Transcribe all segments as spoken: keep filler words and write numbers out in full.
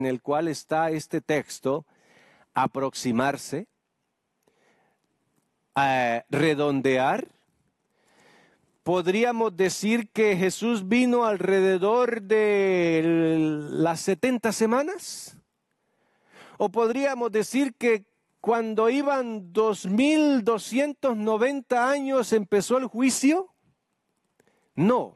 en el cual está este texto, aproximarse, eh, redondear. Podríamos decir que Jesús vino alrededor de las setenta semanas. O podríamos decir que cuando iban dos mil doscientos noventa años empezó el juicio. No.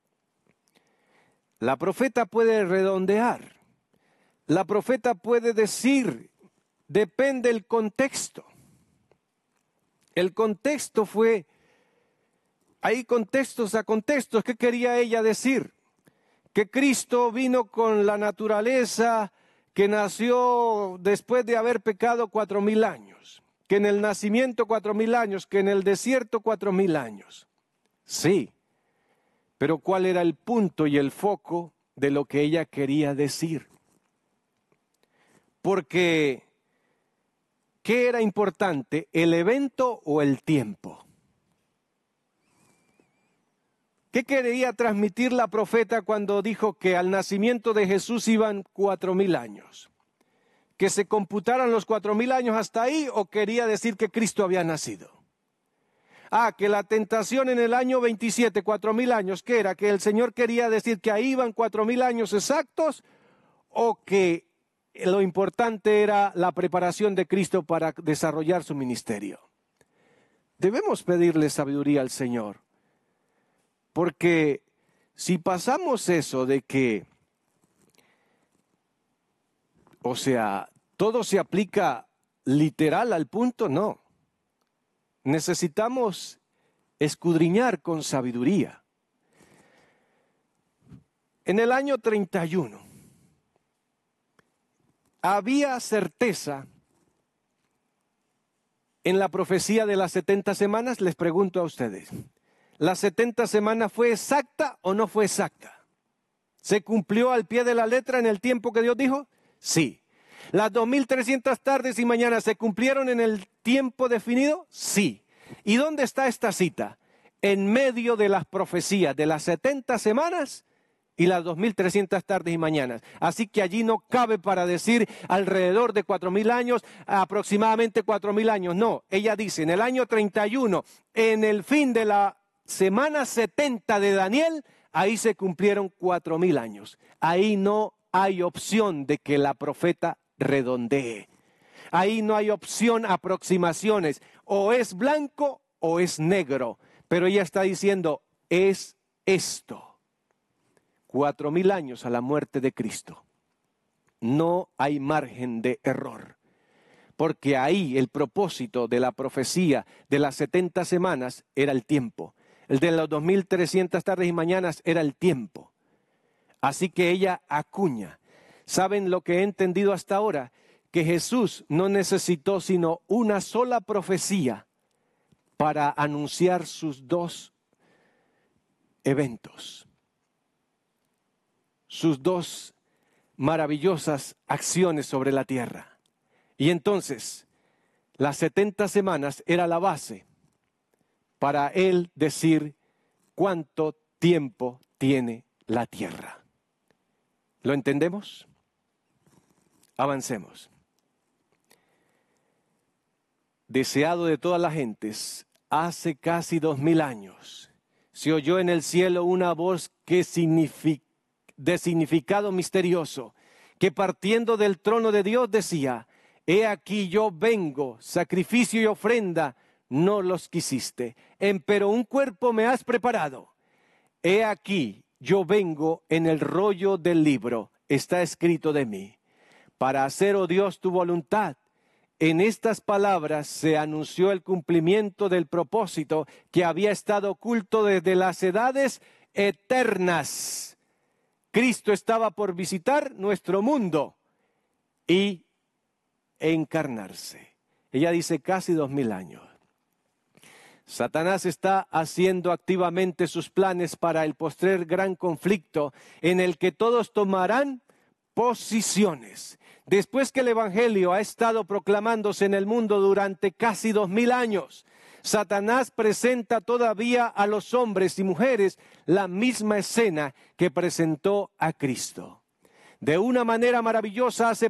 La profeta puede redondear. La profeta puede decir, depende del contexto. El contexto fue, hay contextos a contextos. ¿Qué quería ella decir? Que Cristo vino con la naturaleza que nació después de haber pecado cuatro mil años. Que en el nacimiento cuatro mil años, que en el desierto cuatro mil años. Sí, pero ¿cuál era el punto y el foco de lo que ella quería decir? Porque, ¿qué era importante? ¿El evento o el tiempo? ¿Qué quería transmitir la profeta cuando dijo que al nacimiento de Jesús iban cuatro mil años? ¿Que se computaran los cuatro mil años hasta ahí o quería decir que Cristo había nacido? Ah, que la tentación en el año veintisiete, cuatro mil años, ¿qué era? ¿Que el Señor quería decir que ahí iban cuatro mil años exactos o que lo importante era la preparación de Cristo para desarrollar su ministerio? Debemos pedirle sabiduría al Señor, porque si pasamos eso de que, o sea, todo se aplica literal al punto, no. Necesitamos escudriñar con sabiduría. En el año treinta y uno, había certeza en la profecía de las setenta semanas. Les pregunto a ustedes, ¿las setenta semanas fue exacta o no fue exacta? ¿Se cumplió al pie de la letra en el tiempo que Dios dijo? Sí. ¿Las dos mil trescientas tardes y mañanas se cumplieron en el tiempo definido? Sí. ¿Y dónde está esta cita? En medio de las profecías de las setenta semanas y las dos mil trescientas tardes y mañanas. Así que allí no cabe para decir alrededor de cuatro mil años, aproximadamente cuatro mil años. No, ella dice en el año treinta y uno, en el fin de la semana setenta de Daniel, ahí se cumplieron cuatro mil años. Ahí no hay opción de que la profeta redondee. Ahí no hay opción aproximaciones. O es blanco o es negro. Pero ella está diciendo, es esto. Cuatro mil años a la muerte de Cristo. No hay margen de error. Porque ahí el propósito de la profecía de las setenta semanas era el tiempo. El de las dos mil trescientas tardes y mañanas era el tiempo. Así que ella acuña. ¿Saben lo que he entendido hasta ahora? Que Jesús no necesitó sino una sola profecía para anunciar sus dos eventos. Sus dos maravillosas acciones sobre la tierra. Y entonces, las setenta semanas era la base para él decir cuánto tiempo tiene la tierra. ¿Lo entendemos? Avancemos. Deseado de todas las gentes, hace casi dos mil años, se oyó en el cielo una voz que significa, de significado misterioso, que partiendo del trono de Dios decía, he aquí yo vengo, sacrificio y ofrenda no los quisiste, empero un cuerpo me has preparado. He aquí yo vengo en el rollo del libro, está escrito de mí, para hacer, oh Dios, tu voluntad. En estas palabras se anunció el cumplimiento del propósito que había estado oculto desde las edades eternas. Cristo estaba por visitar nuestro mundo y encarnarse. Ella dice casi dos mil años. Satanás está haciendo activamente sus planes para el postrer gran conflicto en el que todos tomarán posiciones. Después que el Evangelio ha estado proclamándose en el mundo durante casi dos mil años, Satanás presenta todavía a los hombres y mujeres la misma escena que presentó a Cristo. de una manera maravillosa hace